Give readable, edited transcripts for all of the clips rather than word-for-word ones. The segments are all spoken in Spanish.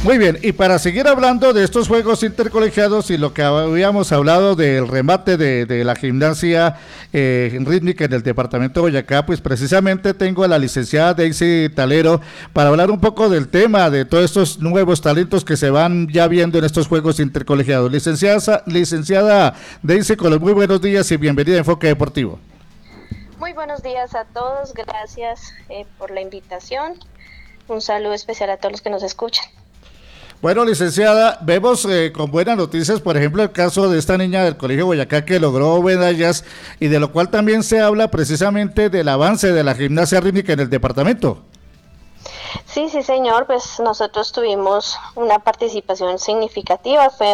Muy bien, y para seguir hablando de estos juegos intercolegiados y lo que habíamos hablado del remate de la gimnasia rítmica en el departamento de Boyacá, pues precisamente tengo a la licenciada Daisy Talero para hablar un poco del tema de todos estos nuevos talentos que se van ya viendo en estos juegos intercolegiados. Licenciada Daisy, con los muy buenos días y bienvenida a Enfoque Deportivo. Muy buenos días a todos, gracias por la invitación. Un saludo especial a todos los que nos escuchan. Bueno, licenciada, vemos con buenas noticias, por ejemplo, el caso de esta niña del Colegio Boyacá que logró medallas y de lo cual también se habla precisamente del avance de la gimnasia rítmica en el departamento. Sí, señor, pues nosotros tuvimos una participación significativa, fue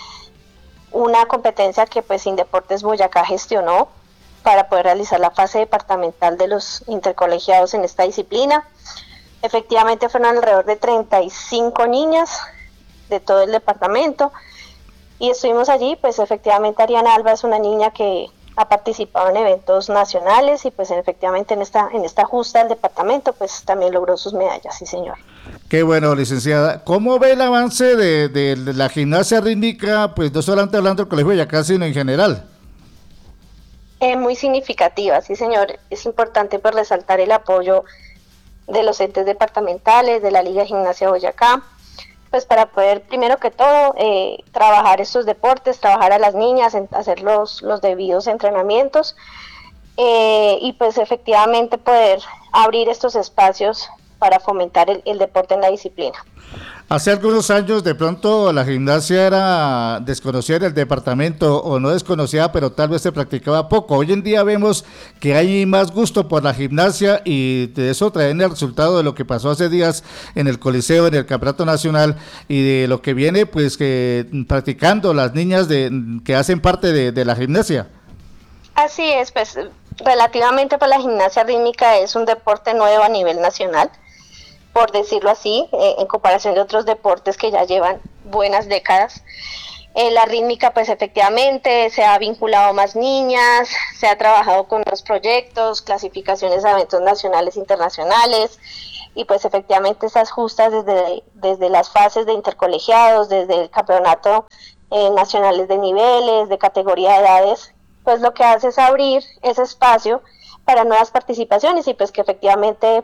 una competencia que pues Indeportes Boyacá gestionó para poder realizar la fase departamental de los intercolegiados en esta disciplina. Efectivamente fueron alrededor de 35 niñas de todo el departamento y estuvimos allí, pues efectivamente Ariana Alba es una niña que ha participado en eventos nacionales y pues efectivamente en esta justa del departamento pues también logró sus medallas, sí señor. Qué bueno, licenciada. ¿Cómo ve el avance de la gimnasia rítmica, pues no solamente hablando del Colegio Boyacá, sino en general? Muy significativa, sí señor. Es importante pues resaltar el apoyo de los entes departamentales, de la Liga de Gimnasia Boyacá, pues para poder, primero que todo, trabajar estos deportes, trabajar a las niñas, hacer los debidos entrenamientos y pues efectivamente poder abrir estos espacios para fomentar el deporte en la disciplina. Hace algunos años de pronto la gimnasia era desconocida en el departamento o no desconocida, pero tal vez se practicaba poco. Hoy en día vemos que hay más gusto por la gimnasia y de eso traen el resultado de lo que pasó hace días en el Coliseo, en el Campeonato Nacional y de lo que viene pues que practicando las niñas que hacen parte de la gimnasia. Así es, pues relativamente pues la gimnasia rítmica es un deporte nuevo a nivel nacional, por decirlo así, en comparación de otros deportes que ya llevan buenas décadas. La rítmica pues efectivamente se ha vinculado a más niñas, se ha trabajado con los proyectos, clasificaciones a eventos nacionales e internacionales y pues efectivamente esas justas desde las fases de intercolegiados, desde el campeonato nacionales de niveles, de categoría de edades, pues lo que hace es abrir ese espacio para nuevas participaciones y pues que efectivamente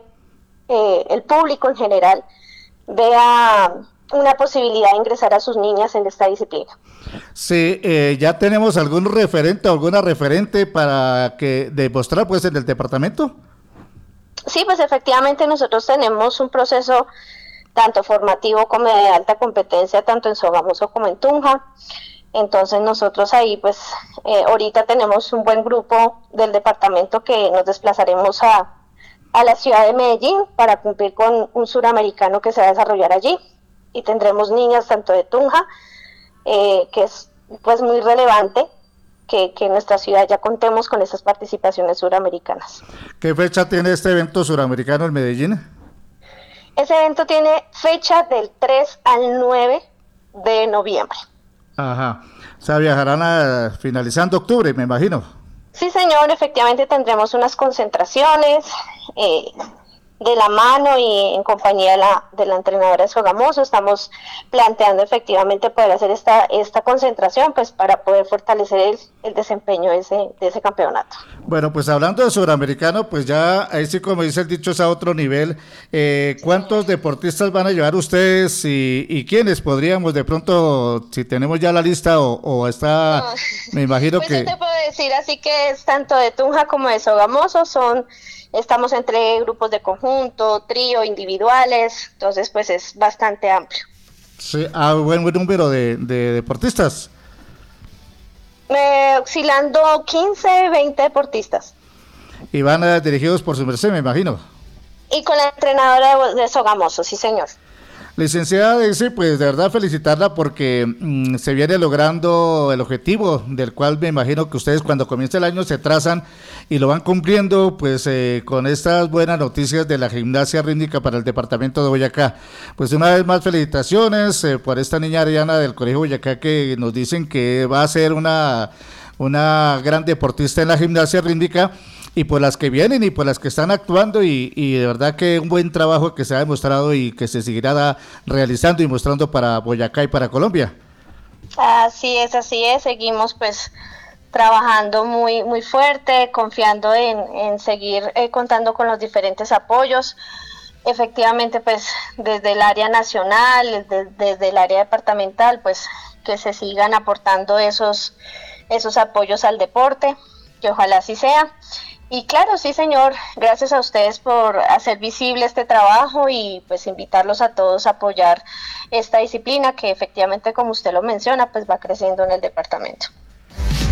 el público en general vea una posibilidad de ingresar a sus niñas en esta disciplina. Sí, ¿ya tenemos algún referente o alguna referente para que demostrar pues en el departamento? Sí, pues efectivamente nosotros tenemos un proceso tanto formativo como de alta competencia, tanto en Sogamoso como en Tunja. Entonces nosotros ahí pues ahorita tenemos un buen grupo del departamento que nos desplazaremos a la ciudad de Medellín para cumplir con un suramericano que se va a desarrollar allí y tendremos niñas tanto de Tunja, que es pues muy relevante que en nuestra ciudad ya contemos con esas participaciones suramericanas. ¿Qué fecha tiene este evento suramericano en Medellín? Ese evento tiene fecha del 3 al 9 de noviembre. Ajá, o sea, viajarán finalizando octubre, me imagino. Sí, señor, efectivamente tendremos unas concentraciones de la mano y en compañía de la entrenadora de Sogamoso. Estamos planteando efectivamente poder hacer esta concentración pues para poder fortalecer el desempeño de ese campeonato. Bueno, pues hablando de suramericano, pues ya ahí sí, como dice el dicho, es a otro nivel. ¿Cuántos deportistas van a llevar ustedes y quiénes podríamos de pronto, si tenemos ya la lista o está, no, me imagino pues que... Yo te puedo decir, así que es tanto de Tunja como de Sogamoso, estamos entre grupos de conjunto, trío, individuales, entonces pues es bastante amplio. Sí, buen número de deportistas. Oscilando 15, 20 deportistas. Y van dirigidos por su merced, me imagino. Y con la entrenadora de Sogamoso, sí señor. Licenciada Daisy, pues de verdad felicitarla porque se viene logrando el objetivo del cual me imagino que ustedes cuando comienza el año se trazan y lo van cumpliendo pues con estas buenas noticias de la gimnasia rítmica para el departamento de Boyacá. Pues una vez más felicitaciones por esta niña Ariana del Colegio Boyacá que nos dicen que va a ser una gran deportista en la gimnasia rítmica. y por las que vienen y por las que están actuando y de verdad que un buen trabajo que se ha demostrado y que se seguirá realizando y mostrando para Boyacá y para Colombia. Así es, seguimos pues trabajando muy fuerte, confiando en seguir contando con los diferentes apoyos. Efectivamente, pues desde el área nacional, desde el área departamental, pues que se sigan aportando esos apoyos al deporte, que ojalá así sea. Y claro, sí señor, gracias a ustedes por hacer visible este trabajo y pues invitarlos a todos a apoyar esta disciplina que efectivamente, como usted lo menciona, pues va creciendo en el departamento.